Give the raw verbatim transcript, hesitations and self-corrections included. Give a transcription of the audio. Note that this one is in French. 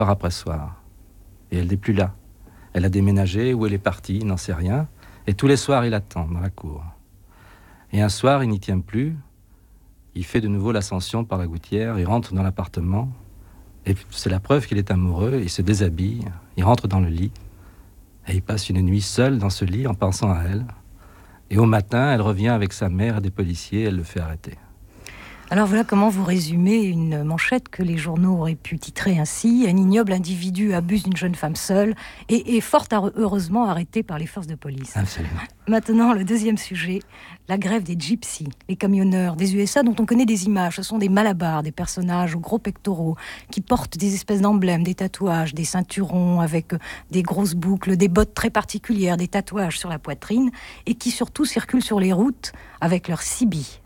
soir après soir. Et elle n'est plus là. Elle a déménagé, où elle est partie, il n'en sait rien. Et tous les soirs, il attend dans la cour. Et un soir, il n'y tient plus. Il fait de nouveau l'ascension par la gouttière, il rentre dans l'appartement. Et c'est la preuve qu'il est amoureux, il se déshabille, il rentre dans le lit. Et il passe une nuit seul dans ce lit en pensant à elle. Et au matin, elle revient avec sa mère et des policiers, elle le fait arrêter. Alors voilà comment vous résumez une manchette que les journaux auraient pu titrer ainsi. Un ignoble individu abuse d'une jeune femme seule et est fort heureusement arrêté par les forces de police. Absolument. Maintenant, le deuxième sujet, la grève des gypsies, les camionneurs des U S A dont on connaît des images. Ce sont des malabars, des personnages aux gros pectoraux qui portent des espèces d'emblèmes, des tatouages, des ceinturons avec des grosses boucles, des bottes très particulières, des tatouages sur la poitrine et qui surtout circulent sur les routes avec leurs sibis.